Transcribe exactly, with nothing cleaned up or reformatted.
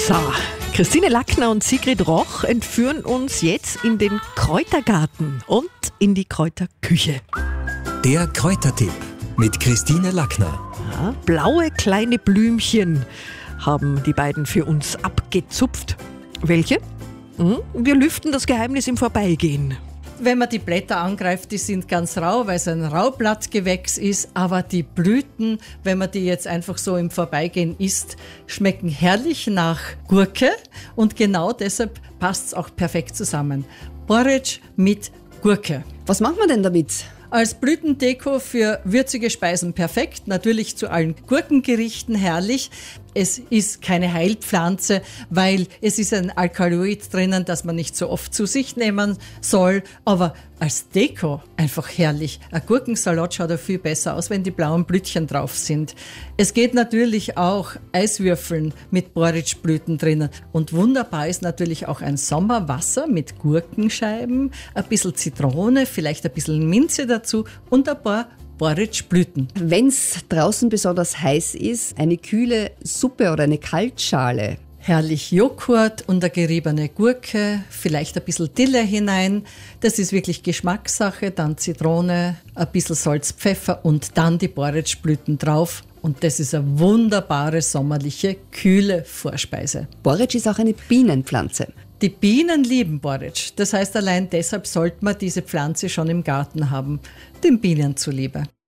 So, Christine Lackner und Sigrid Roch entführen uns jetzt in den Kräutergarten und in die Kräuterküche. Der Kräutertipp mit Christine Lackner. Ja, blaue kleine Blümchen haben die beiden für uns abgezupft. Welche? Hm, wir lüften das Geheimnis im Vorbeigehen. Wenn man die Blätter angreift, die sind ganz rau, weil es ein Raublattgewächs ist. Aber die Blüten, wenn man die jetzt einfach so im Vorbeigehen isst, schmecken herrlich nach Gurke. Und genau deshalb passt es auch perfekt zusammen. Porridge mit Gurke. Was macht man denn damit? Als Blütendeko für würzige Speisen perfekt, natürlich zu allen Gurkengerichten herrlich. Es ist keine Heilpflanze, weil es ist ein Alkaloid drinnen, das man nicht so oft zu sich nehmen soll, aber als Deko einfach herrlich. Ein Gurkensalat schaut ja viel besser aus, wenn die blauen Blütchen drauf sind. Es geht natürlich auch Eiswürfeln mit Porridgeblüten drinnen und wunderbar ist natürlich auch ein Sommerwasser mit Gurkenscheiben, ein bisschen Zitrone, vielleicht ein bisschen Minze dazu und ein paar Porridgeblüten. Wenn es draußen besonders heiß ist, eine kühle Suppe oder eine Kaltschale. Herrlich Joghurt und eine geriebene Gurke, vielleicht ein bisschen Dille hinein. Das ist wirklich Geschmackssache. Dann Zitrone, ein bisschen Salz, Pfeffer und dann die Porridgeblüten drauf. Und das ist eine wunderbare, sommerliche, kühle Vorspeise. Porridge ist auch eine Bienenpflanze. Die Bienen lieben Porridge. Das heißt, allein deshalb sollte man diese Pflanze schon im Garten haben, den Bienen zuliebe.